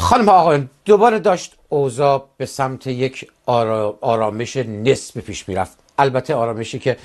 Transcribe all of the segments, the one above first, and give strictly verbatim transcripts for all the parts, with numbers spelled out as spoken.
خانم آقایان، دوباره داشت اوضاع به سمت یک آرا... آرامش نسبی پیش میرفت. البته آرامشی که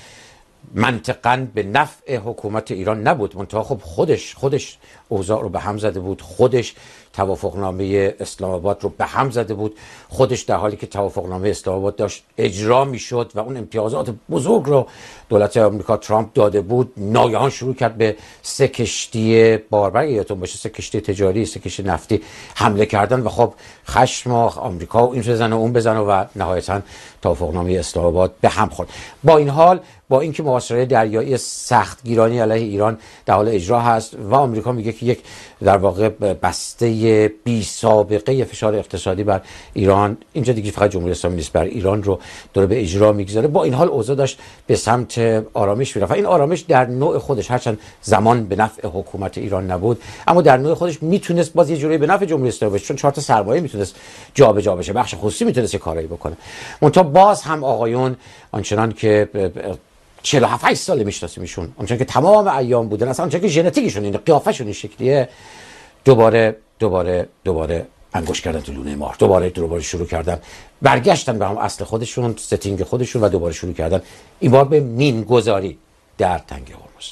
منطقاً به نفع حکومت ایران نبود، منتها خب خودش خودش اوضاع رو به هم زده بود، خودش توافقنامه اسلام آباد رو به هم زده بود، خودش در حالی که توافقنامه اسلام آباد داشت اجرا میشد و اون امتیازات بزرگ رو دولت آمریکا ترامپ داده بود، ناگهان شروع کرد به سه کشتی باربر، یادتون باشه سه کشتی تجاری، سه کشتی نفتی حمله کردن و خب خشم آمریکا و این بزنه و اون بزنه و نهایتاً توافقنامه اسلام آباد به هم خورد. با این حال، با اینکه محاصره دریایی سختگیرانی علیه ایران در حال اجرا هست و آمریکا میگه که یک در واقع بسته بی سابقه فشار اقتصادی بر ایران، اینجا دیگه فقط جمهوری اسلامی نیست، بر ایران رو داره به اجرا میگذاره، با این حال اوضاع داشت به سمت آرامش میرفت. این آرامش در نوع خودش، هرچند زمان به نفع حکومت ایران نبود، اما در نوع خودش میتونست باز یه جوری به نفع جمهوری اسلامی بشه، چون چهار تا سرمایه میتونست جابجا بشه، بخش خصوصی میتونست کاری بکنه. منتها باز هم آقایون آنچنان که چهل و هفت سال میشناسیمشون، آنچنان که تمام ایام بودن، اصلا آنچنان که ژنتیکشون این قیافشون این شکلیه، دوباره دوباره دوباره انگشت کردن تو لونه مار، دوباره دوباره شروع کردن برگشتن به هم اصل خودشون، ستینگ خودشون و دوباره شروع کردن این بار به مینگذاری در تنگه هرمز.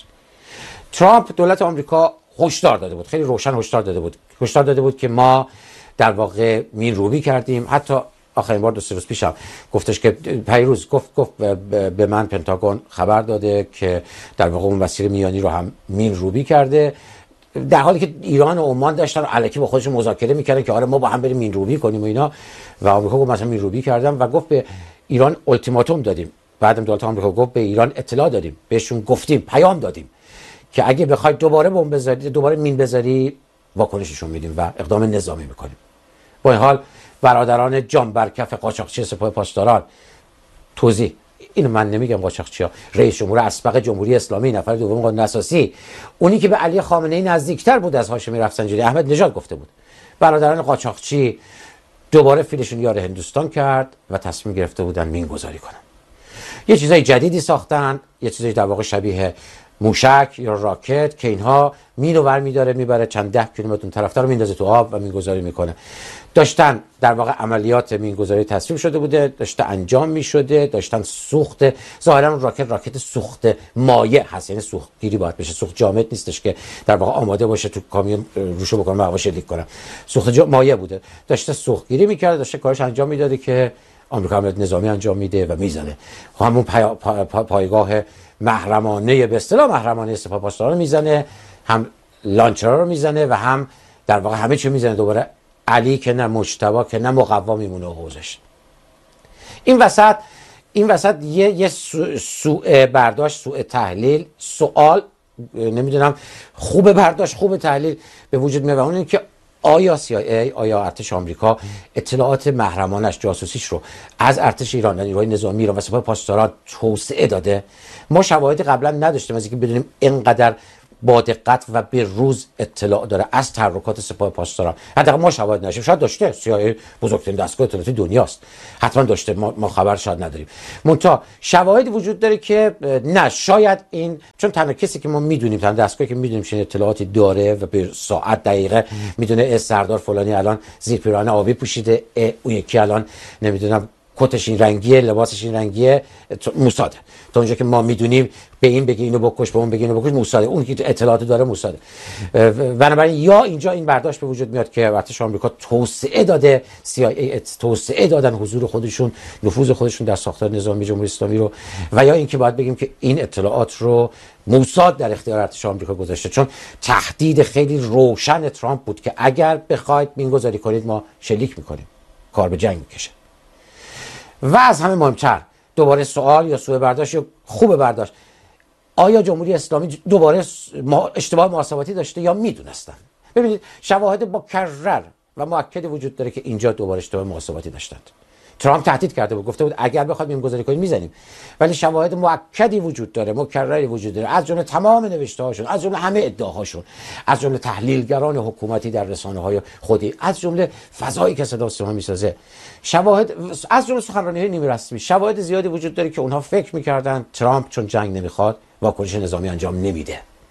ترامپ دولت آمریکا هشدار داده بود، خیلی روشن هشدار داده بود هشدار داده بود که ما در واقع مین روبی کردیم. حتی آخرین بار دو سه روز پیشم گفتش که پیروز گفت گفت به من پنتاگون خبر داده که در واقع اون مسیر میانی رو هم مین روبی کرده، در حالی که ایران و عمان داشتن الکی با خودشون مذاکره میکردن که آره ما با هم بریم مین روبی کنیم و اینا، و آمریکا گفت مثلا مین روبی کردم و گفت به ایران التیماتوم دادیم. بعدم دولت آمریکا گفت به ایران اطلاع دادیم، بهشون گفتیم، پیام دادیم که اگه بخواید دوباره بمب بذاری، دوباره مین بذاری، واکنششون میدیم و اقدام نظامی میکنیم. با این حال برادران جان برکف قاچاقچی سپاه پاسداران، توضیح اینو من نمیگم قاچاقچیا، رئیس جمهور اسبق جمهوری اسلامی، نفر دوم قانون اساسی، اونی که به علی خامنه ای نزدیکتر بود از هاشمی رفسنجانی، احمد نژاد گفته بود برادران قاچاقچی دوباره فیلشون یار هندوستان کرد و تصمیم گرفته بودن مین گذاری کنن. یه چیزای جدیدی ساختن، یه چیزای در واقع شبیه موشک یا راکت که اینها مینو برمی‌داره میبره چند ده کیلومتر اون طرف‌تر رو میندازه تو آب و مینگذاری میکنه. داشتن در واقع عملیات مینگذاری تصویب شده بوده، داشته انجام میشده، داشتن سوخت، ظاهرا راکت راکت سوخت مایع هست، یعنی سوخت گیری باید بشه، سوخت جامد نیستش که در واقع آماده باشه تو کامیون روشو بکنه و هواش لیک کنه، سوخت مایع بوده، داشته سوخت گیری میکرده، داشته کارش انجام میداده که آمریکا عملیات نظامی انجام میده و میزنه. همون پا... پا... پا... پایگاه محرمانه، به اصطلاح محرمانه سپاه پاسداران میزنه، هم لانچرها رو میزنه و هم در واقع همه چی میزنه. دوباره علی که نه مجتبی که نه مقوا میمونه حوزش. این وسط این وسط یه یه سوء برداشت، سوء تحلیل، سوال نمیدونم خوب برداشت خوب تحلیل به وجود میاد، اون که آیا سی آی ای، آیا ارتش آمریکا اطلاعات محرمانش، جاسوسیش رو از ارتش ایران، نیروهای نظامی ایران و سپاه پاسداران توسعه داده؟ ما شواهدی قبلا نداشتیم از اینکه بدونیم اینقدر با دقت و به روز اطلاع داره از تحرکات سپاه پاسداران. حداقل ما شواهد نداشتیم، شاید داشته، سی آی ای بزرگترین دستگاه اطلاعاتی دنیاست، حتما داشته، ما, ما خبر شاید نداریم. منتها شواهدی وجود داره که نه، شاید این، چون تنها کسی که ما میدونیم، تنها دستگاهی که میدونیم چه اطلاعاتی داره و به ساعت دقیقه میدونه سردار فلانی الان زیر پیراهن آبی پوشیده، اون یکی الان نمیدونم کتش این رنگیه، لباسش این رنگیه، موساده. تا اونجا که ما میدونیم به این بگی اینو بکش، به اون بگی اینو بکش، موساده. اون که اطلاعات داره موساده. بنابراین یا اینجا این برداشت به وجود میاد که ارتش آمریکا توسعه داده، سی آی ای توسعه دادن حضور خودشون، نفوذ خودشون در ساختار نظامی جمهوری اسلامی رو، و یا اینکه باید بگیم که این اطلاعات رو موساد در اختیار ارتش آمریکا گذاشته، چون تهدید خیلی روشن ترامپ بود که اگر بخواید مینگذاری کنید ما شلیک میکنیم، کار به جنگ میکشه. و از همه مهمتر دوباره سوال یا سوء برداشت یا خوب برداشت، آیا جمهوری اسلامی دوباره اشتباه محاسباتی داشته یا میدونستن؟ ببینید شواهد مکرر و مؤکد وجود داره که اینجا دوباره اشتباه محاسباتی داشتند. ترامپ تهدید کرده بود، گفته بود اگر بخواد میمگذاری کنیم میزنیم، ولی شواهد مؤکدی وجود داره، مکرری وجود داره، از جمله تمام نوشته‌هاشون، از جمله همه ادعاهاشون، از جمله تحلیلگران حکومتی در رسانه‌های خودی، از جمله فضایی که صدا و سیما میسازه، شواهد از جمله سخنرانی‌های نیمه رسمی، شواهد زیادی وجود داره که اونها فکر می‌کردن ترامپ چون جنگ نمیخواد واکنش نظامی انجام نمیده.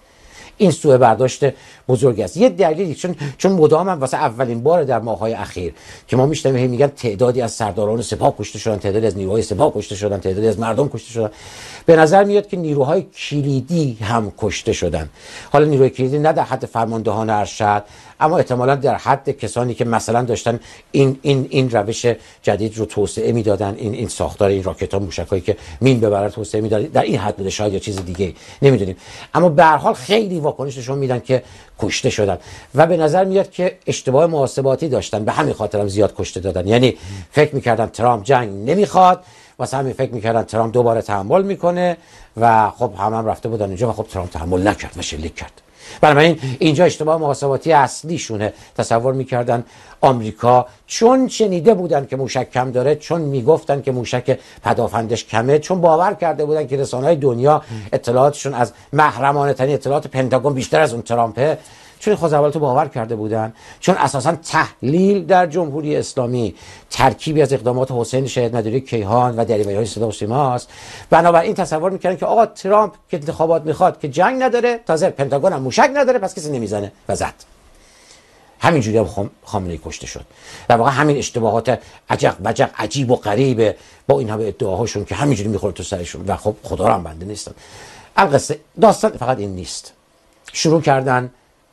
این سوء برداشت بزرگ است. یه دلیلی چون چون مدام هم واسه اولین بار در ماه‌های اخیر که ما میشنویم میگن تعدادی از سرداران سپاه کشته شدن، تعدادی از نیروهای سپاه کشته شدن، تعدادی از مردم کشته شدن، به نظر میاد که نیروهای کلیدی هم کشته شدن. حالا نیروهای کلیدی نه در حد فرماندهان ارشد، اما احتمالاً در حد کسانی که مثلا داشتن این این این روش جدید رو توسعه میدادن، این این ساختار این راکت‌ها، موشکایی که مین ببرن توسعه میدادن، در این حد بوده، شاید یا چیز دیگه نمیدونیم. اما به هر حال خیلی واکنش نشون میدن که کشته شدن و به نظر میاد که اشتباه محاسباتی داشتن، به همین خاطر هم زیاد کشته دادن. یعنی فکر میکردن ترامپ جنگ نمیخواد، واسه همین فکر میکردن ترامپ دوباره تحمل میکنه و خب هم هم رفته بودن اینجا و خب ترامپ تحمل نکرد و شلیک کرد. بنابراین اینجا اشتباه محاسباتی اصلیشونه. تصور میکردن آمریکا چون شنیده بودن که موشک کم داره، چون میگفتن که موشک پدافندش کمه، چون باور کرده بودن که رسانه‌های دنیا اطلاعاتشون از محرمانه ترین اطلاعات پنتاگون بیشتر از اون ترامپه، چون خود اول تو باور کرده بودن، چون اساسا تحلیل در جمهوری اسلامی ترکیبی از اقدامات حسین شهید مداری کیهان و دریوری‌های صدا و سیما است، بنابراین تصور میکردن که آقا ترامپ که انتخابات میخواد که جنگ نداره، تازه پنتاگون هم موشک نداره، پس کسی نمیزنه و زد. همینجوری هم خامنه‌ای کشته شد. در واقع همین اشتباهات عجق وجق عجیب و غریبه با این همه ادعاهاشون که همینجوری میخوره تو سرشون و خب خدا رو هم بنده نیستن. القصه داستان فقط این نیست. شروع کردن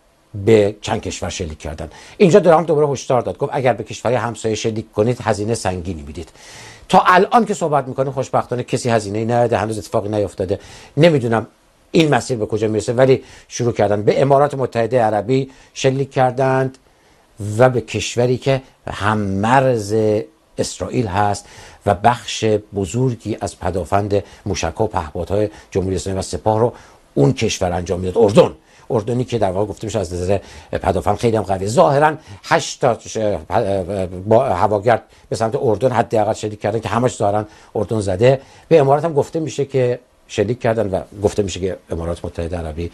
به چند کشور شلیک کردن. اینجا ترامپ دوباره هشدار داد، گفت اگر به کشوری همسایه شلیک کنید هزینه سنگینی میدید. تا الان که صحبت میکنه خوشبختانه کسی هزینه‌ای نداده، هنوز اتفاقی نیفتاده. نمیدونم این مسیر به کجا میرسه، ولی شروع کردن به امارات متحده عربی شلیک کردند و به کشوری که هم مرز اسرائیل هست و بخش بزرگی از پدافند موشک‌ها و پهپادهای جمهوری اسلامی و سپاه رو اون کشور انجام میداد، اردن. اردنی که در واقع گفته میشه از نظر پدافند خیلی هم قویه. ظاهرا هشت تا با هواگرد به سمت اردن حداقل شلیک کردن که همش ظاهرا اردن زده. به امارات هم گفته میشه که شلیک کردن و گفته میشه که امارات متحده عربی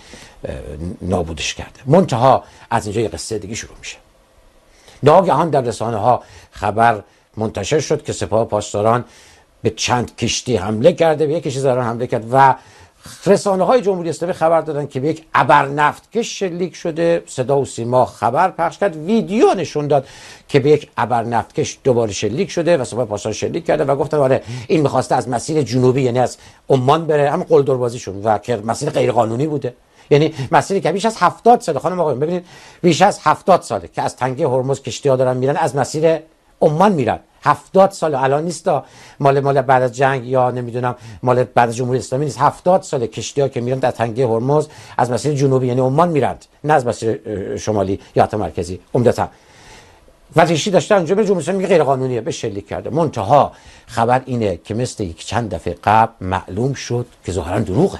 نابودش کرده. منتها از اینجا یه قصه دیگه شروع میشه. ناگهان در رسانه ها خبر منتشر شد که سپاه پاسداران به چند کشتی حمله کرده، به یک کشتی زدن حمله کرد و رسانه های جمهوری اسلامی خبر دادن که به یک ابرنفتکش شلیک شده. صدا و سیما خبر پخش کرد، ویدیو نشون داد که به یک ابرنفتکش دوباره شلیک شده و سپاه پاسداران شلیک کرده و گفتن آره این می‌خواسته از مسیر جنوبی یعنی از عمان بره، هم قلدر بازیشون و که مسیر غیر قانونی بوده. یعنی مسیری که بیش از هفتاد سال، خانم آقایون ببینید بیش از هفتاد ساله که از تنگه هرمز کشتی‌ها دارن میرن، از مسیر عمان میرن. هفتاد سال الان نیست، مال مال بعد از جنگ یا نمیدونم مال بعد از جمهوری اسلامی نیست. هفتاد سال کشتی‌ها که میرن در تنگه هرمز از مسیر جنوبی یعنی عمان میرند، نه از مسیر شمالی یا حتی مرکزی عمدتا. و ریشی داشتن اونجا به جمهوری اسلامی میگه غیر قانونیه، به شلیک کرده. منتها خبر اینه که مثل یک چند دفعه قبل معلوم شد که ظاهرا دروغه.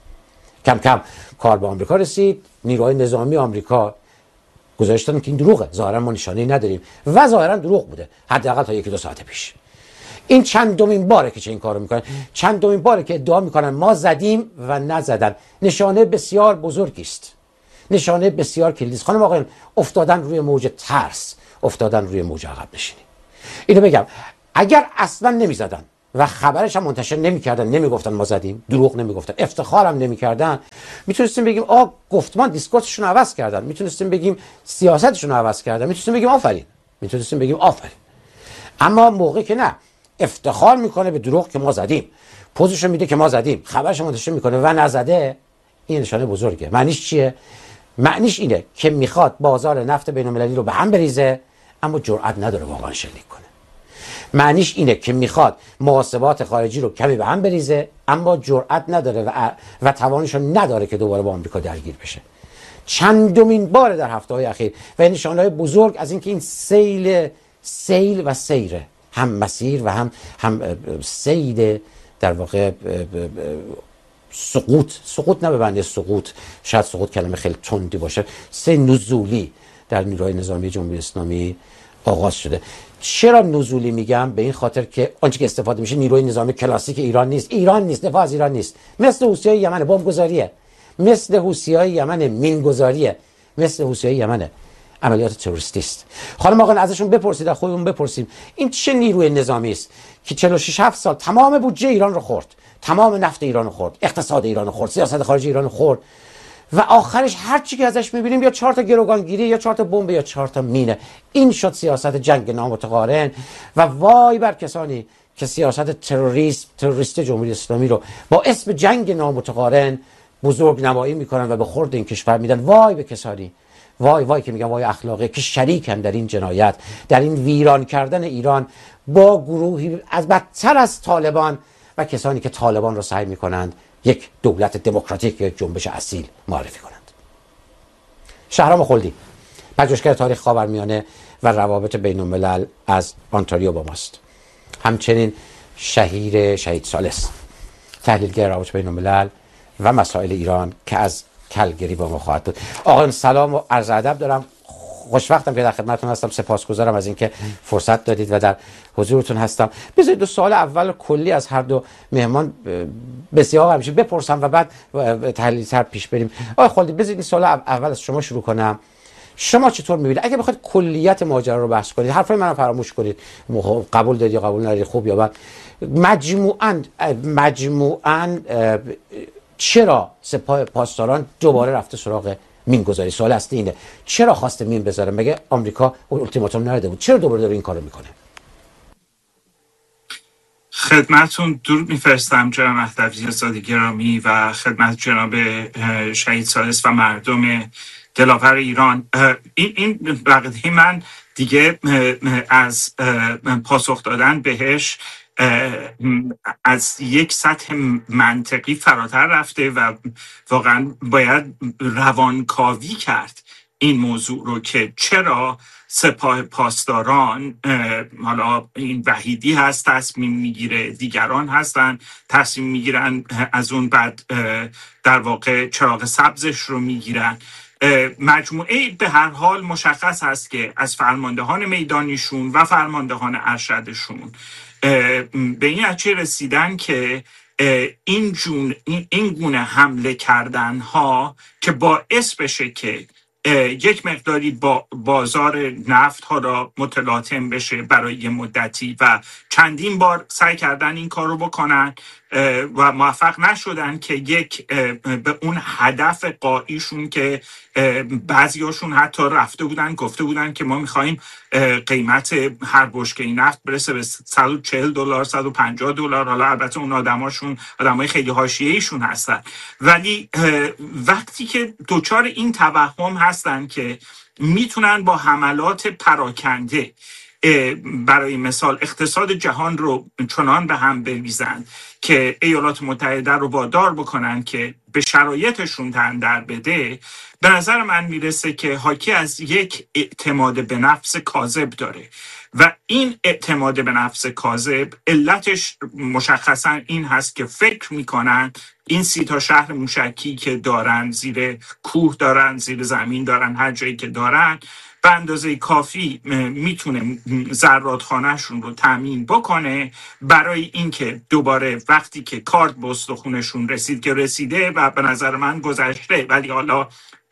کم کم کار به آمریکا رسید، نیروهای نظامی آمریکا گذاشتن که این دروغه، ظاهرا ما نشانه‌ای نداریم و ظاهرا دروغ بوده، حداقل تا یکی دو ساعت پیش. این چندمین باره که چه این کارو میکنن، چندمین باره که ادعا میکنن ما زدیم و نزدن. نشانه بسیار بزرگی است، نشانه بسیار کلیدی است. خانم آقایان، افتادن روی موج ترس، افتادن روی موج عقب نشینی. اینو بگم اگر اصلا نمیزدن و خبرش هم منتشر نمیکردن، نمیگفتن ما زدیم، دروغ نمیگفتن، افتخارم نمیکردن، میتونستیم بگیم آ گفتمان دیسکورسشون عوض کردن، میتونستیم بگیم سیاستشون عوض کردن، میتونستیم بگیم آفرین، میتونستیم بگیم آفرین. اما موقعی که نه، افتخار میکنه به دروغ که ما زدیم، پوزش میده که ما زدیم، خبرش منتشر میکنه و نزده، این نشانه بزرگه. معنیش چیه؟ معنیش اینه که میخواد بازار نفت بین‌المللی رو به هم بریزه اما جرئت نداره واقعا شلیک کنه. معنیش اینه که میخواد محاسبات خارجی رو کمی به هم بریزه اما جرئت نداره و, و توانش نداره که دوباره با آمریکا درگیر بشه. چندمین بار در هفته‌های اخیر و این نشانه‌های بزرگ از اینکه این سیل سیل و سیره، هم مسیر و هم هم سید در واقع سقوط سقوط نه به معنی سقوط، شاید سقوط کلمه خیلی تندی باشه، سه نزولی در نیروهای نظامی جمهوری اسلامی آغاز شده. چرا نزولی میگم؟ به این خاطر که آنچه که استفاده میشه نیروی نظامی کلاسیک ایران نیست. ایران نیست، دفاع از ایران نیست. مثل حوثی‌های یمن بمبگذاریه، مثل حوثی‌های یمن مینگذاریه، مثل حوثی‌های یمن عملیات تروریستی است. خانم آقا ازشون بپرسید، از خودمون بپرسیم این چه نیروی نظامی است که چهل و شش هفت سال تمام بودجه ایران رو خورد، تمام نفت ایران رو خورد، اقتصاد ایران رو خورد، سیاست خارجی ایران رو خورد و آخرش هر چی که ازش میبینیم یا چهار تا گروگانگیری یا چهار تا بمب یا چهار تا مینه. این شد سیاست جنگ نامتقارن و وای بر کسانی که سیاست تروریسم تروریست جمهوری اسلامی رو با اسم جنگ نامتقارن بزرگ نمایی میکنن و به خورد این کشور میدن. وای به کسانی، وای وای که میگم وای اخلاقی که شریکن در این جنایت، در این ویران کردن ایران با گروهی از بدتر از طالبان و کسانی که طالبان رو سعی میکنند یک دولت دموکراتیک، یک جنبش اصیل معرفی کنند. شهرام خلدی، پژوهشگر تاریخ خاورمیانه و روابط بین الملل از آنتاریو با ماست. همچنین شهیر شهید ثالث، تحلیلگر روابط بین الملل و مسائل ایران که از کلگری با ما خواهد بود. آقایان سلام و عرض ادب دارم. خوشوقتم که در خدمتتون هستم. سپاسگزارم از اینکه فرصت دادید و در حضورتون هستم. بذارید دو سوال اول کلی از هر دو مهمان بسیار همیشه بپرسم و بعد تحلیل تر پیش بریم. آقای خلدی، بذارید این سوال اول از شما شروع کنم. شما چطور می‌بینید اگه بخواید کلیت ماجرا رو بحث کنید، حرفای منو فراموش کنید، قبول دارید یا قبول ندارید، خوب یا بد، مجموعاً مجموعاً چرا سپاه پاسداران دوباره رفته سراغ مین گذاری؟ سوال اصلی اینه، چرا خواسته مین بذاره؟ مگه آمریکا التیماتوم نداده بود؟ چرا دوباره داره این کارو میکنه؟ خدمتتون درود میفرستم جناب مهدوی آزاد گرامی و خدمت جناب شهید ثالث و مردم دلاور ایران. این این بقیه من دیگه از پاسخ دادن بهش از یک سطح منطقی فراتر رفته و واقعا باید روانکاوی کرد این موضوع رو که چرا سپاه پاسداران، حالا این وحیدی هست تصمیم میگیره، دیگران هستن تصمیم میگیرن، از اون بعد در واقع چراغ سبزش رو میگیرن. مجموعه به هر حال مشخص هست که از فرماندهان میدانیشون و فرماندهان ارشدشون به این نتیجه رسیدن که این جون این گونه حمله کردن ها که باعث بشه که یک مقداری با بازار نفت ها را متلاطم بشه برای یه مدتی و چندین بار سعی کردن این کار رو بکنن و موفق نشدن که یک به اون هدف قایشون که بعضیاشون حتی رفته بودن گفته بودن که ما میخواییم قیمت هر بشکه نفت برسه به صد و چهل دلار صد و پنجاه دلار. حالا البته اون آدماشون آدمای خیلی حاشیه‌ایشون هستن، ولی وقتی که دوچار این توهم هستن که میتونن با حملات پراکنده برای مثال اقتصاد جهان رو چنان به هم بریزن که ایالات متحده رو وادار بکنن که به شرایطشون تن در بده، به نظر من میرسه که حاکی از یک اعتماد به نفس کاذب داره و این اعتماد به نفس کاذب علتش مشخصا این هست که فکر میکنن این سی تا شهر موشکی که دارن، زیر کوه دارن، زیر زمین دارن، هر جایی که دارن، به اندازه کافی میتونه زرادخانه‌شون رو تامین بکنه برای اینکه دوباره وقتی که کارت به استخونشون رسید که رسیده و به نظر من گذشته، ولی حالا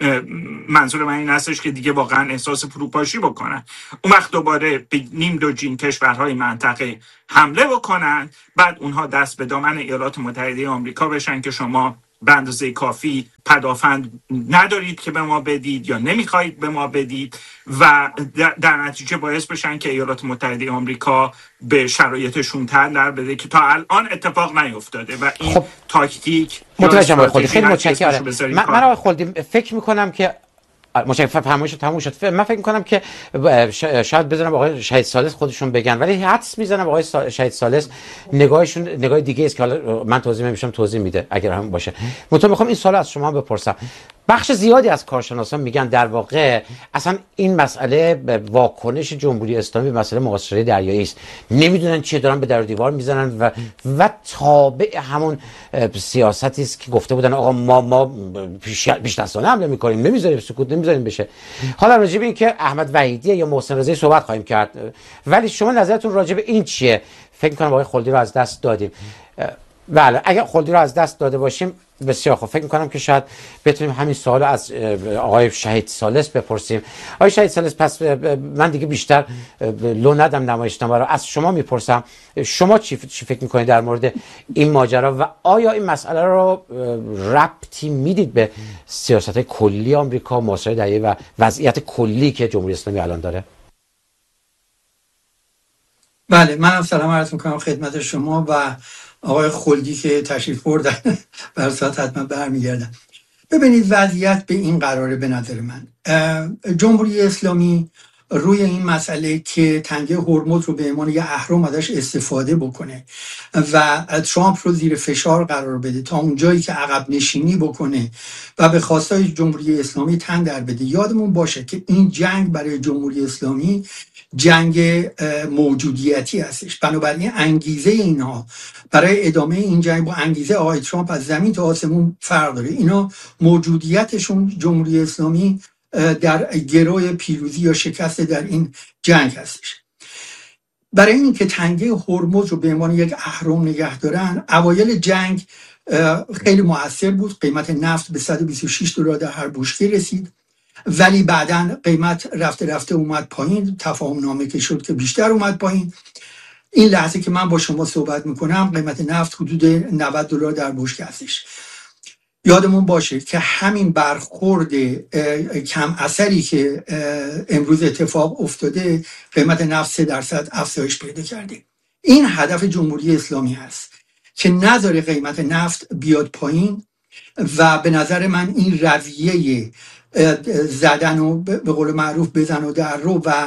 منظور من این هستش که دیگه واقعا احساس فروپاشی بکنن، اون وقت دوباره به نیم دو جین کشورهای منطقه حمله بکنن، بعد اونها دست به دامن ایالات متحده آمریکا بشن که شما به اندازه کافی پدافند ندارید که به ما بدید یا نمیخواهید به ما بدید و در نتیجه باعث بشن که ایالات متحده آمریکا به شرایطشون تن در بده که تا الان اتفاق نیفتاده و این خب تاکتیک متوجهم. آقای خلدی خیلی متشکرم. من من آقای خلدی فکر میکنم که مشکل فرمایش تموم شد. من فکر میکنم که شاید بزنم آقای شهید ثالث خودشون بگن، ولی حدس میزنم آقای شهید ثالث نگاهشون نگاه دیگه است که حالا من توضیح نمیشم، توضیح میده اگر هم باشه. منتها میخوام این سوال از شما بپرسم. بخش زیادی از کارشناسان میگن در واقع اصلا این مسئله واکنش جمهوری اسلامی به مسئله محاصره دریایی است، نمیدونن چیه، دارن به در و دیوار میزنن و و تابع همون سیاستی است که گفته بودن آقا ما ما پیش پیش دستانه حمله میکنیم، نمیذاریم سکوت نمیذاریم بشه. حالا راجع به این که احمد وحیدی یا محسن رضایی صحبت خواهیم کرد، ولی شما نظرتون راجع به این چیه؟ فکر می‌کنم آقای خلدی رو از دست دادیم. بله اگر خلدی رو از دست داده باشیم بسیار خوب. فکر میکنم که شاید بتونیم همین سوال از آقای شهید ثالث بپرسیم. آقای شهید ثالث، پس من دیگه بیشتر لو ندم نمایشنامه رو، از شما میپرسم شما چی چی فکر میکنید در مورد این ماجرا و آیا این مسئله رو ربطی میدید به سیاست کلی آمریکا معاصر دهه و وضعیت کلی که جمهوری اسلامی الان داره؟ بله، من سلام عرض میکنم خدمت شما و آقای خلدی که تشریف بردن. بر ساعت حتما برمیگردن. ببینید وضعیت به این قراره. به نظر من جمهوری اسلامی روی این مسئله که تنگه هرمز رو به عنوان یه اهرم ازش استفاده بکنه و ترامپ رو زیر فشار قرار بده تا اونجایی که عقب نشینی بکنه و به خواستای جمهوری اسلامی تن در بده. یادمون باشه که این جنگ برای جمهوری اسلامی جنگ موجودیتی هستش، بنابراین انگیزه اینها برای ادامه این جنگ با انگیزه آقای ترامپ از زمین تا آسمون فرق داره. اینا موجودیتشون جمهوری اسلامی در گروه پیروزی یا شکست در این جنگ هستش. برای اینکه تنگه هرمز رو به عنوان یک اهرم نگه دارن، اوایل جنگ خیلی مؤثر بود. قیمت نفت به صد و بیست و شش دلار در هر بشکه رسید، ولی بعداً قیمت رفته رفته اومد پایین. تفاهم نامه که شد که بیشتر اومد پایین. این لحظه که من با شما صحبت میکنم قیمت نفت حدود نود دلار در بشکه هستش. یادمون باشه که همین برخورد کم اثری که امروز اتفاق افتاده قیمت نفت سه درصد افزایش پیدا کرده. این هدف جمهوری اسلامی هست که نذاره قیمت نفت بیاد پایین و به نظر من این رویه زدن و به قول معروف بزن و در رو و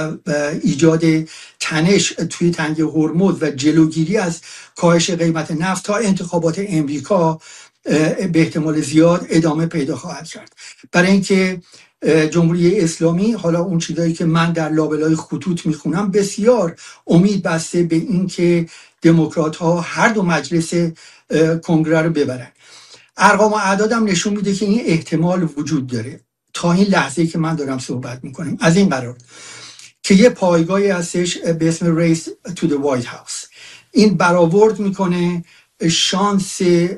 ایجاد تنش توی تنگه هرمز و جلوگیری از کاهش قیمت نفت تا انتخابات امریکا به احتمال زیاد ادامه پیدا خواهد کرد. برای اینکه جمهوری اسلامی، حالا اون چیزایی که من در لابلای خطوط میخونم، بسیار امید بسته به اینکه دموکرات ها هر دو مجلس کنگره رو ببرن. ارقام و اعدادم نشون میده که این احتمال وجود داره. تا این لحظه‌ای که من دارم صحبت میکنم از این قرار که یه پایگاهی هستش به اسم ریس تو دی وایت هاوس. این برآورد میکنه شانس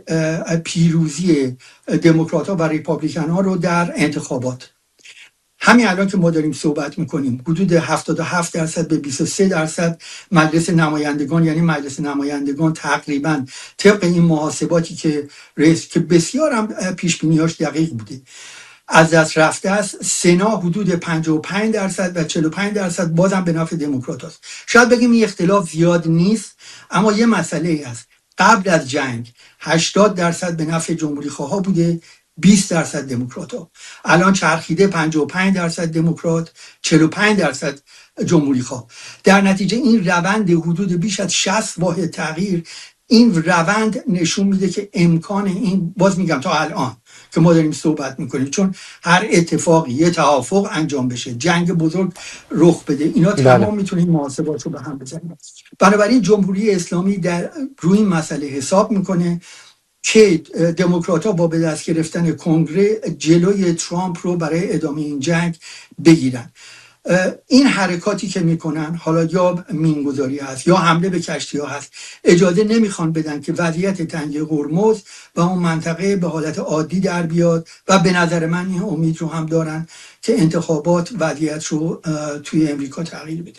پیروزی دموکرات ها و ریپابلیکن ها رو در انتخابات. همین الان که ما داریم صحبت میکنیم حدود هفتاد و هفت درصد به بیست و سه درصد مجلس نمایندگان، یعنی مجلس نمایندگان تقریبا طبق این محاسباتی که رئیس که بسیار هم پیش بینیاش دقیق بوده از دست رفته است. سنا حدود پنجاه و پنج درصد و چهل و پنج درصد بازم به نفع دموکرات هست. شاید بگیم این اختلاف زیاد نیست، اما یه مسئله ای هست. قبل از جنگ هشتاد درصد به نفع جمهوری خواه بوده، بیست درصد دموکرات ها. الان چرخیده پنجاه و پنج درصد دموکرات، چهل و پنج درصد جمهوری خواه. در نتیجه این روند حدود بیش از شصت واحد تغییر، این روند نشون میده که امکان این، باز میگم تا الان که ما داریم صحبت میکنیم، چون هر اتفاقی یه توافق انجام بشه، جنگ بزرگ رخ بده، اینا تمام میتونیم محاسبات رو به هم بزنیم. بنابراین جمهوری اسلامی در روی این مسئله حساب میکنه که دموکرات‌ها با به دست گرفتن کنگره جلوی ترامپ رو برای ادامه این جنگ بگیرن. این حرکاتی که میکنن، حالا یا مینگذاری هست یا حمله به کشتی ها هست، اجازه نمیخوان بدن که وضعیت تنگه هرمز و اون منطقه به حالت عادی در بیاد و به نظر من این امید رو هم دارن که انتخابات وضعیت رو توی امریکا تغییر بده.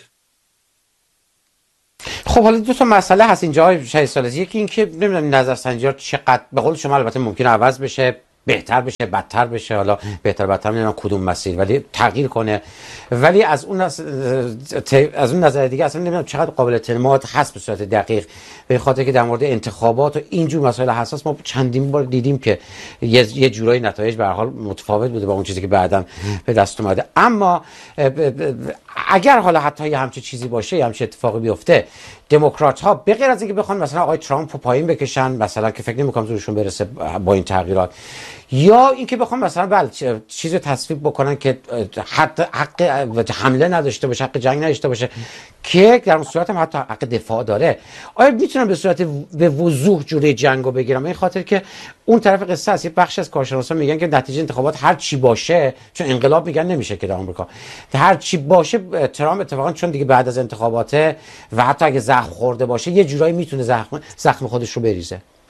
خب حالا دو تا مسئله هست اینجا شهید ثالث. یکی این که نمیدونم نظرسنجی ها چقدر به قول شما البته ممکنه عوض بشه، بهتر بشه، بدتر بشه، حالا بهتر بدتر نمیدونم کدوم مسیر، ولی تغییر کنه. ولی از اون از, از اون نظر دیگه اصلا نمیدونم چقدر قابل اعتماد هست به صورت دقیق، به خاطر که در مورد انتخابات و اینجور مسائل حساس ما چندین بار دیدیم که یه, یه جورایی نتایج به هر حال متفاوت بوده با اون چیزی که بعداً به دست اومده. اما اگر حالا حتی یه همچین چیزی باشه، یه همچین اتفاقی بیفته، دموکرات ها به غیر از اینکه بخوان مثلا آقای ترامپ رو پایین بکشن، مثلا که فکر نمی‌کنم زورشون برسه با این تغییرات، یا اینکه بخوام مثلا بله چیزی تصویب بکنن که حتی حق حمله نداشته باشه، حق جنگ نداشته باشه، که در اون صورت هم حتی حق دفاع داره، آیا میتونن به صورت به وضوح جلوی جنگو بگیرن؟ این خاطر که اون طرف قصه است، یه بخش از کارشناسان میگن که نتیجه انتخابات هر چی باشه، چون انقلاب میگن نمیشه که در آمریکا، هر چی باشه ترامپ اتفاقا چون دیگه بعد از انتخابات و حتی اگه زخم خورده باشه یه جورایی میتونه زخم زخم خودش رو بریزه.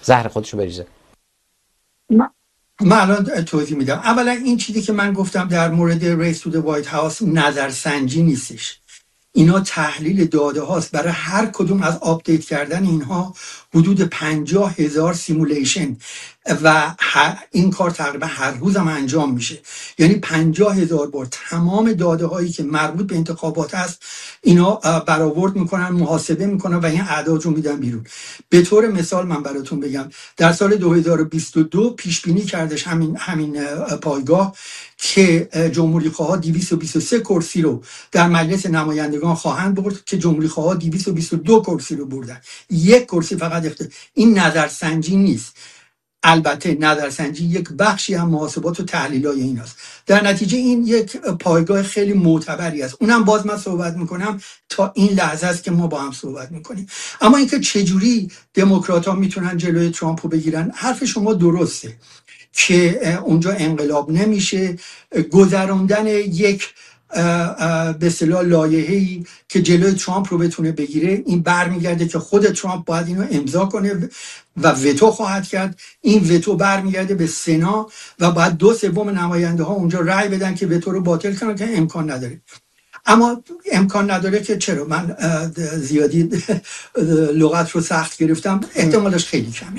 زهر خودش رو بریزه؟ من من الان توضیح میدم. اولا این چیزی که من گفتم در مورد ریس تو وایت هاوس نظرسنجی نیستش، اینا تحلیل داده هاست. برای هر کدوم از آپدیت کردن اینها حدود پنجاه هزار سیمولیشن و این کار تقریبا هر روز هم انجام میشه. یعنی پنجاه هزار بار تمام داده هایی که مربوط به انتخابات هست اینا برآورد میکنن، محاسبه میکنن و این اعداد رو میدن بیرون. به طور مثال من براتون بگم در سال دو هزار و بیست و دو پیش بینی کردش همین همین پایگاه که جمهوری خواها دویست و بیست و سه کرسی رو در مجلس نمایندگان خواهند برد که جمهوری خواها دویست و بیست و دو کرسی رو بردن. یک کرسی فقط اخت... این نظرسنجی نیست. البته نظرسنجی یک بخشی هم محاسبات و تحلیلای این است. در نتیجه این یک پایگاه خیلی معتبری است. اونم باز من صحبت میکنم تا این لحظه است که ما با هم صحبت میکنیم. اما اینکه چجوری دموکرات ها میتونن جلوی ترامپ رو بگیرن، حرف شما درسته که اونجا انقلاب نمیشه. گذراندن یک به اصطلاح لایحه‌ای که جلوی ترامپ رو بتونه بگیره، این برمیگرده که خود ترامپ باید اینو امضا کنه و وتو خواهد کرد. این وتو برمیگرده به سنا و باید دو سوم نماینده ها اونجا رأی بدن که وتو رو باطل کنن، که امکان نداره. اما امکان نداره که چرا؟ من زیادی لغت رو سخت گرفتم، احتمالش خیلی کمه.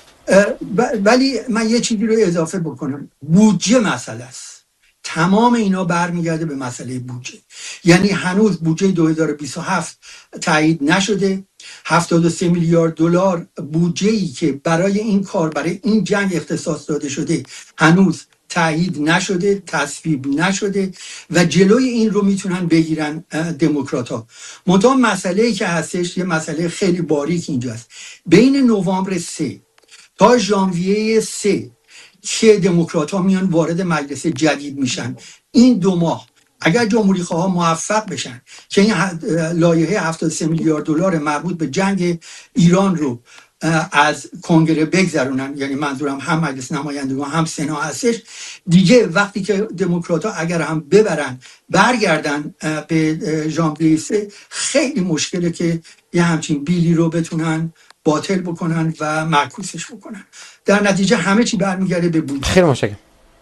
ولی من یه چیزی رو اضافه بکنم. بودجه مسئله است. تمام اینا برمیگرده به مسئله بودجه. یعنی هنوز بودجه دو هزار و بیست و هفت تایید نشده. هفتاد و سه میلیارد دلار بودجه‌ای که برای این کار، برای این جنگ اختصاص داده شده هنوز تایید نشده، تصویب نشده و جلوی این رو میتونن بگیرن دموکرات‌ها. منتها مسئله‌ای که هستش یه مسئله خیلی باریک اینجاست. بین نوامبر سه تا ژانویه سه که دموکرات ها میان وارد مجلس جدید میشن، این دو ماه اگر جمهوری خواه موفق بشن که این لایحه هفتاد و سه میلیارد دلار مربوط به جنگ ایران رو از کنگره بگذرونن، یعنی منظورم هم مجلس نمایندگان هم سنا هستش، دیگه وقتی که دموکرات ها اگر هم ببرن برگردن به ژانویه سه، خیلی مشکله که یه همچین بیلی رو بتونن باطل بکنن و معکوسش بکنن. در نتیجه همه چی برمیگرده به بودجه. خیلی متشکرم.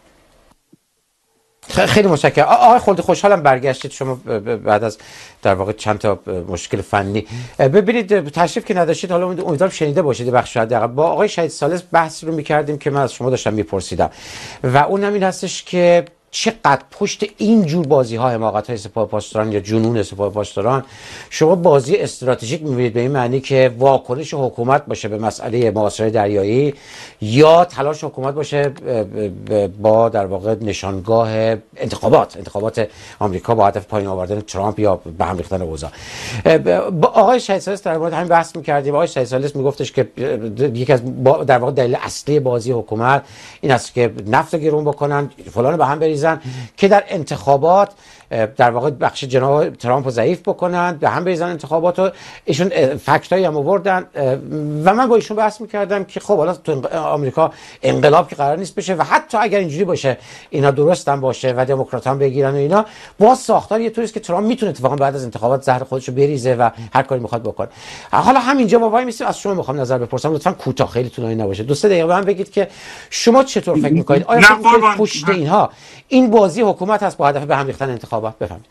خیلی متشکرم. آقای خلدی، خوشحالم برگشتید شما بعد از در واقع چند تا مشکل فنی. ببینید تشریف که نداشتید، حالا امیدوارم شنیده باشید بخش حداقل با آقای شهید ثالث بحث رو می‌کردیم که من از شما داشتم می‌پرسیدم و اونم این هستش که چقدر پشت این جور بازی ها، حماقت های سپاه پاسداران یا جنون سپاه پاسداران، شما بازی استراتژیک می‌بینید، به این معنی که واکنش حکومت باشه به مسئله محاصره دریایی یا تلاش حکومت باشه با در واقع نشانگاه انتخابات انتخابات آمریکا با هدف پایین آوردن ترامپ یا به هم ریختن اوضاع. با آقای شهید ثالث در مورد همین بحث می‌کردیم. آقای شهید ثالث میگفتش که یکی از در واقع دلیل اصلی بازی حکومت این است که نفت گرون بکنن، فلان به هم بریزن که در انتخابات در واقع بخش جناب ترامپ رو ضعیف بکنن، به هم بریزن انتخابات رو. ایشون فکتایی هم آوردن و من با ایشون بحث میکردم که خب حالا تو آمریکا انقلاب که قرار نیست بشه و حتی اگر اینجوری باشه اینا درست هم باشه و دموکرات هم بگیرن و اینا، باز ساختار یه طوریه که ترامپ میتونه اتفاقا بعد از انتخابات زهر خودش رو بریزه و هر کاری میخواد بکنه. حالا همینجا ما وای میسیم، از شما میخوام نظر بپرسم، لطفا کوتاه، خیلی طولانی نباشه، دو سه دقیقه به من بگید که شما چطور فکر میکنید؟ آیا فکر میکنید پشت اینها این بازی حکومت هست با هدف به هم ریختن انتخابات؟ بفهمید.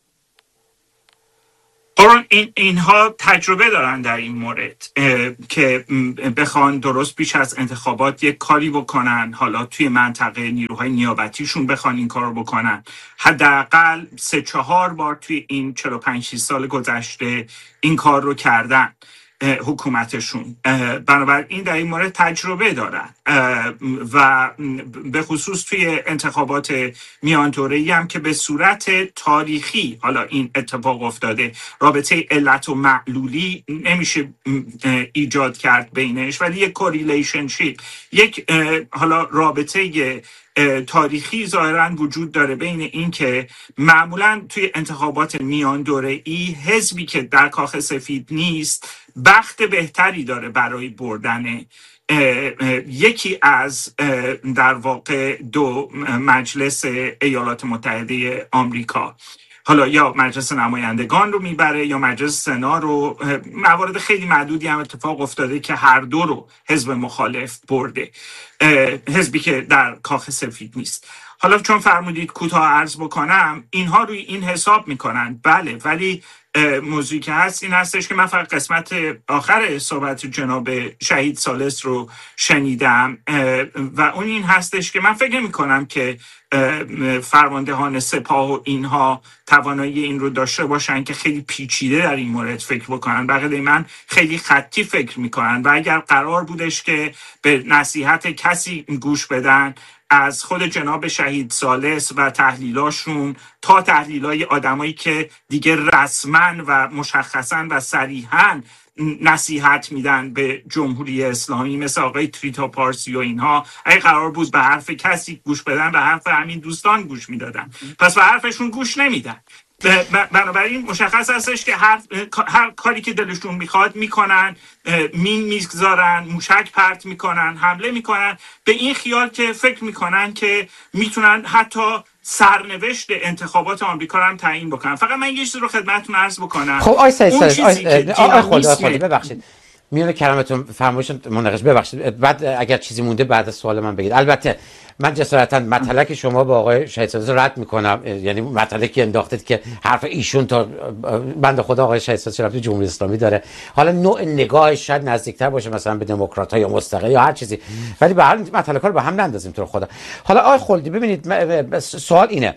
قرآن این اینها تجربه دارن در این مورد که بخوان درست پیش از انتخابات یک کاری بکنن، حالا توی منطقه نیروهای نیابتیشون بخوان این کار رو بکنن. حداقل سه چهار بار توی این چهل و پنج شش سال گذشته این کار رو کردن حکومتشون. بنابراین در این مورد تجربه دارن و به خصوص توی انتخابات میان دوره‌ای هم که به صورت تاریخی حالا این اتفاق افتاده. رابطه علت و معلولی نمیشه ایجاد کرد بینش، ولی یک کوریلیشنشیپ، یک حالا رابطه تاریخی ظاهراً وجود داره بین این که معمولاً توی انتخابات میان دوره‌ای حزبی که در کاخ سفید نیست بخت بهتری داره برای بردن یکی از در واقع دو مجلس ایالات متحده آمریکا. حالا یا مجلس نمایندگان رو میبره یا مجلس سنا رو. موارد خیلی معدودی هم اتفاق افتاده که هر دو رو حزب مخالف برده، حزبی که در کاخ سفید نیست. حالا چون فرمودید کوتاه عرض بکنم، اینها روی این حساب میکنن، بله، ولی موضوعی که هست این هستش که من فقط قسمت آخر صحبت جناب شهید ثالث رو شنیدم و اون این هستش که من فکر میکنم که فرماندهان سپاه و اینها توانایی این رو داشته باشن که خیلی پیچیده در این مورد فکر بکنن. بقیه من خیلی خطی فکر میکنن و اگر قرار بودش که به نصیحت کسی گوش بدن، از خود جناب شهید ثالث و تحلیلاشون تا تحلیلای آدمایی که دیگه رسما و مشخصا و صریحا نصیحت میدن به جمهوری اسلامی مثل آقای تریتا پارسی و اینها، اگه قرار بود به حرف کسی گوش بدن به حرف همین دوستان گوش میدادن، پس به حرفشون گوش نمیدن. بنابراین مشخص هستش که هر, هر کاری که دلشون میخواد میکنن، مین میگذارن، موشک پرت میکنن، حمله میکنن، به این خیال که فکر میکنن که میتونن حتی سرنوشت انتخابات آمریکا رو هم تعیین بکنن. فقط من یه چیزی رو خدمتتون عرض بکنم. خب آی سعید آی خدا خدا ببخشید میونه کلامتون فرمایشتون مناقشه، ببخشید بعد اگر چیزی مونده بعد از سوال من بگید. البته من جسارتا مطلقی شما با آقای شهید ثالث رد میکنم، یعنی مطلقی انداختید که حرف ایشون تا بنده خدا آقای شهید ثالث رفت جمهوری اسلامی داره، حالا نوع نگاهش شاید نزدیکتر باشه مثلا به دموکرات‌ها یا مستقل یا هر چیزی، ولی به هر حال مطلقا رو به هم نندازیم تو خدا. حالا آقای خلدی ببینید، سوال اینه،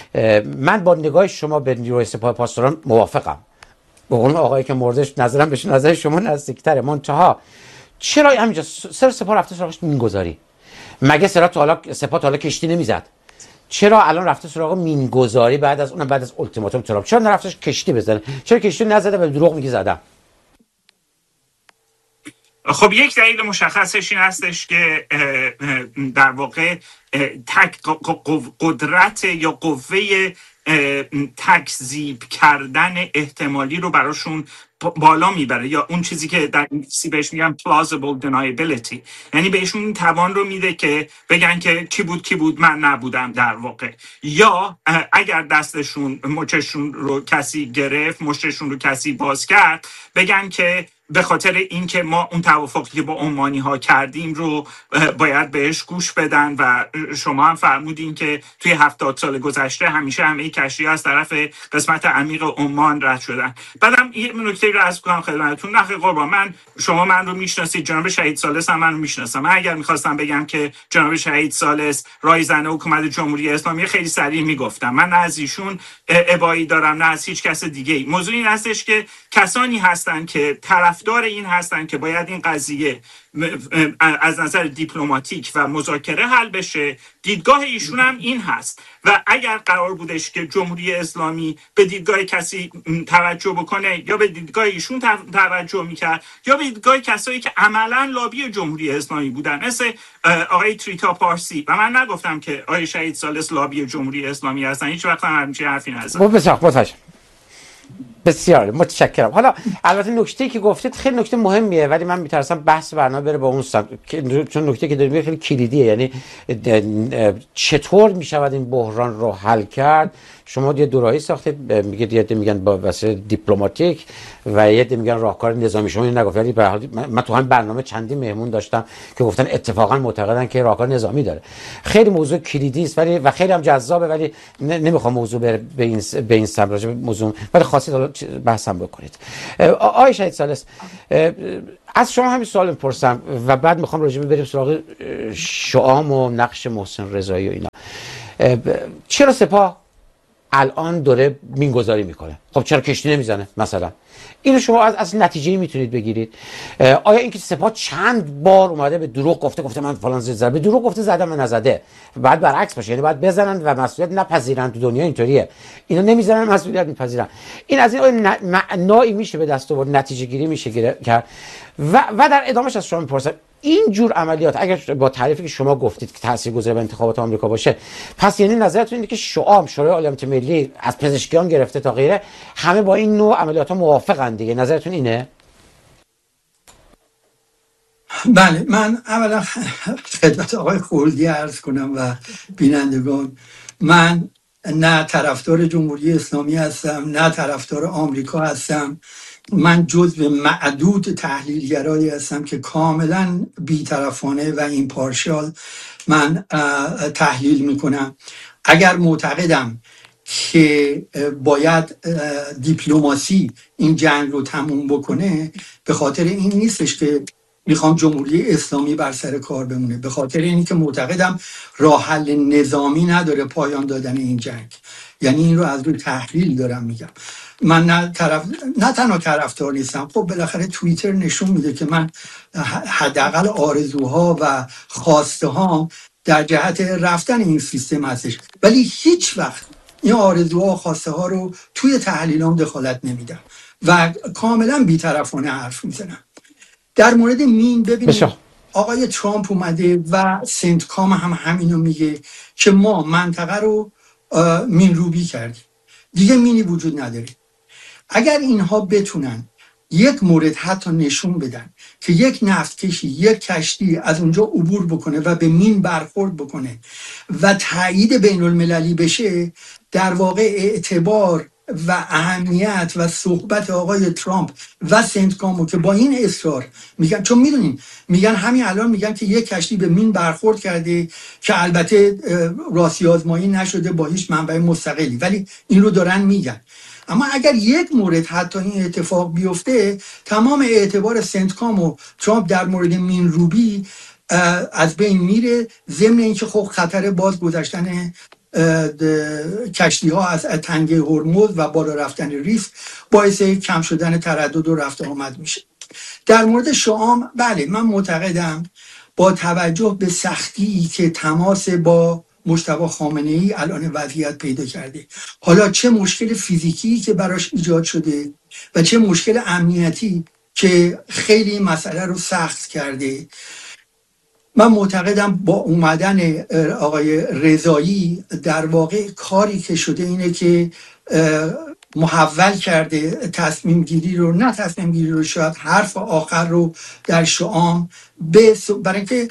من با نگاه شما به نیروی سپاه پاسداران موافقم، به قول آقایی که مردش نظرم بهش نظر شما نزدیکتره، منتها چرا همینجا سر سپاه رفته سراغش مینگذاری؟ مگه سرا تا حالا سپاه تا حالا کشتی نمیزد؟ چرا الان رفته سراغ مینگذاری بعد از اون بعد از التیماتوم ترامپ؟ چرا نرفتش کشتی بزنه؟ چرا کشتی نزده و دروغ میگه زدم؟ خب یک دلیل مشخصش این هستش که در واقع تک قدرت یا قوه تکذیب کردن احتمالی رو براشون بالا میبره، یا اون چیزی که در انگلیسی بهش میگن plausible deniability، یعنی بهشون این توان رو میده که بگن که کی بود کی بود من نبودم در واقع، یا اگر دستشون مچشون رو کسی گرفت، مشتشون رو کسی باز کرد، بگن که به خاطر اینکه ما اون توافقی که با عمانی ها کردیم رو باید بهش گوش بدن و شما هم فرمودین که توی هفتاد سال گذشته همیشه همه کشتی از طرف قسمت عمیق عمان رد شدن. بعدم یه نکته رو عرض کنم خدمتتون، نخیر قربان، من شما من رو میشناسید، جناب شهید ثالث هم من رو میشناسم. من اگر میخواستم بگم که جناب شهید ثالث رایزن حکومت جمهوری اسلامی، خیلی سریع میگفتم. من نه از ایشون ابایی دارم نه از هیچ کس دیگه. موضوع این هستش که کسانی هستن که طرفدار این هستن که باید این قضیه از نظر دیپلماتیک و مذاکره حل بشه. دیدگاه ایشون هم این هست و اگر قرار بودش که جمهوری اسلامی به دیدگاه کسی توجه بکنه، یا به دیدگاه ایشون توجه میکرد یا به دیدگاه کسایی که عملا لابی جمهوری اسلامی بودن مثل آقای تریتا پارسی، و من نگفتم که آقای شهید ثالث لابی جمهوری اسلامی هستن، هیچ وقت هم همچین حرفی نزدم. بسیار بسیار متشکرم. حالا البته نکته‌ای که گفتید خیلی نکته مهمیه، ولی من میترسم بحث برنامه بره با اون سمت، چون نکته که داریم خیلی کلیدیه، یعنی چطور میشود این بحران رو حل کرد. شما یه دوراهی ساختید، میگید یه میگن با وسیله دیپلماتیک و یه میگن راهکار نظامی. شما اینو نگفت، ولی به هر حال من تو همین برنامه چندی مهمون داشتم که گفتن اتفاقا معتقدن که راهکار نظامی داره. خیلی موضوع کلیدی است ولی و خیلی هم جذابه، ولی نمیخوام موضوع بره به این به این سمت راجع به موضوع، ولی خواستید حالا بحثم بکنید. آقای شهید ثالث، از شما همین سوال میپرسم و بعد میخوام راجع به بریم سراغ شعام و نقش محسن رضایی و اینا. چرا سپاه الان داره مینگذاری میکنه؟ خب چرا کشتی نمیزنه مثلا؟ اینو شما از از نتیجه میتونید بگیرید. آیا اینکه سپاه چند بار اومده به دروغ گفته گفته من فلان زدم، به دروغ گفته زدم من نزده، بعد برعکس باشه، یعنی باید بزنن و مسئولیت نپذیرن. تو دنیا اینطوریه، اینا نمیزنن مسئولیت میپذیرن. این از این معنایی میشه به دست آورد، نتیجه گیری میشه کرد. و و در ادامهش از شما میپرسم این جور عملیات اگر با تعریفی که شما گفتید که تاثیرگذار به انتخابات آمریکا باشه، پس یعنی نظرتون اینه که شعام شورای عالی امنیت ملی از پزشکیان گرفته تا غیره همه با این نوع عملیات ها موافقن دیگه؟ نظرتون اینه؟ بله، من اولا خدمت آقای خلدی عرض کنم و بینندگان، من نه طرفدار جمهوری اسلامی هستم، نه طرفدار آمریکا هستم. من جزو معدود تحلیلگرایی هستم که کاملا بیطرفانه و ایمپارشال من تحلیل میکنم. اگر معتقدم که باید دیپلماسی این جنگ رو تموم بکنه، به خاطر این نیستش که میخوام جمهوری اسلامی بر سر کار بمونه، به خاطر اینی که معتقدم راه حل نظامی نداره پایان دادن این جنگ. یعنی این رو از روی تحلیل دارم میگم. من نه طرف نه تنها طرفدار نیستم، خب بالاخره توییتر نشون میده که من حداقل آرزوها و خواسته هام در جهت رفتن این سیستم هستش، ولی هیچ وقت این آرزوها و خواسته ها رو توی تحلیلام دخالت نمیدم و کاملا بی‌طرفانه حرف میزنم. در مورد مین ببینید آقای ترامپ اومده و سنتکام هم همینو میگه که ما منطقه رو مین روبی کردیم، دیگه مینی وجود نداره. اگر اینها بتونن یک مورد حتی نشون بدن که یک نفتکشی، یک کشتی از اونجا عبور بکنه و به مین برخورد بکنه و تایید بین المللی بشه، در واقع اعتبار و اهمیت و صحبت آقای ترامپ و سنتکامو که با این اصرار میگن، چون میدونین میگن همین الان میگن که یک کشتی به مین برخورد کرده که البته راستی آزمایی نشده با هیچ منبع مستقلی، ولی این رو دارن میگن. اما اگر یک مورد حتی این اتفاق بیفته، تمام اعتبار سنتکام و ترامپ در مورد مین روبی از بین میره، ضمن اینکه خب خطر باز گذشتن کشتی ها از تنگه هرمز و بالا رفتن ریسک باعث کم شدن تردد و رفت آمد میشه. در مورد شام، بله من معتقدم با توجه به سختی که تماس با مجتبی خامنه‌ای الان وضعیت پیدا کرده، حالا چه مشکل فیزیکی که براش ایجاد شده و چه مشکل امنیتی که خیلی مسئله رو سخت کرده، من معتقدم با اومدن آقای رضایی در واقع کاری که شده اینه که محول کرده تصمیم گیری رو، نه تصمیم گیری رو، شاید حرف آخر رو در شام، به برای اینکه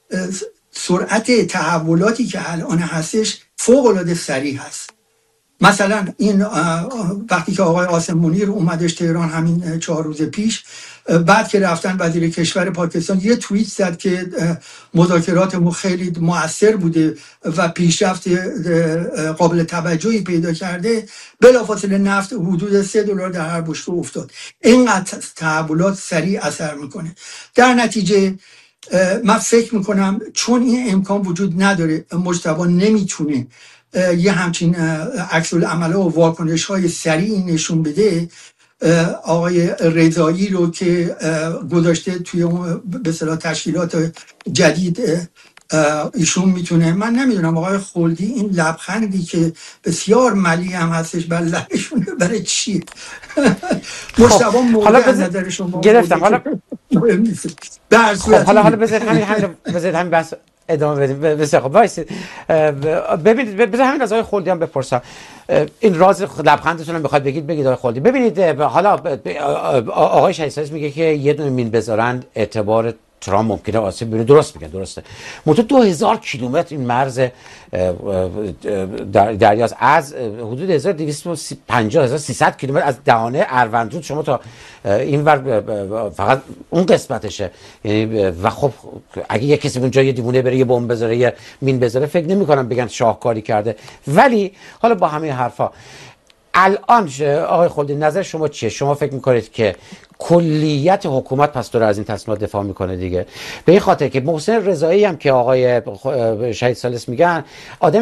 سرعت تحولاتی که الان هستش فوق العاده سریع هست. مثلا این وقتی که آقای قاسم منیر اومدش تهران همین چهار روز پیش، بعد که رفتن وزیر کشور پاکستان یه توییت زد که مذاکراتمون خیلی مؤثر بوده و پیشرفت قابل توجهی پیدا کرده، بلافاصله نفت حدود سه دلار در هر بشکه افتاد. اینقدر تحولات سریع اثر میکنه. در نتیجه من فکر میکنم چون این امکان وجود نداره، مجتبی نمیتونه یه همچین عکس العمل و واکنش های سریعی نشون بده، آقای رضایی رو که گذاشته توی به اصطلاح تشکیلات جدید ایشون میتونه. من نمیدونم آقای خلدی این لبخندی که بسیار ملی هم هستش بر لبشونه برای چی؟ مجتبی موضوع از نظر شما گرفتم. حالا خب حالا حالا بذارید همین همین بذارید همین بحث ادامه بدیم. بسیار خب وایسید ببینید، بذار همین از آقای خلدی هم بپرسم. این راز لبخندتون هم بخواد بگید بگید آقای خلدی. ببینید حالا آقای شهیدسالس میگه که یه دونه مین بذارن اعتبار ترامپ ممکنه آسیب ببینه. درست میگن، درسته. منتها دو هزار کیلومتر این مرز دریاست، از حدود هزار و دویست و پنجاه هزار و سیصد کیلومتر از دهانه اروندرود شما تا این ور فقط اون قسمتشه. یعنی و خب اگه یه کسی اونجا یه دیوونه بره یه بمب بذاره یه مین بذاره، فکر نمی‌کنم بگن شاهکاری کرده. ولی حالا با همه حرفا الان آقای خلدی نظر شما چیه؟ شما فکر میکنید که کلیت حکومت پس داره از این تصمیمات دفاع میکنه دیگه؟ به این خاطر که محسن رضایی هم که آقای شهیدسالس میگن آدم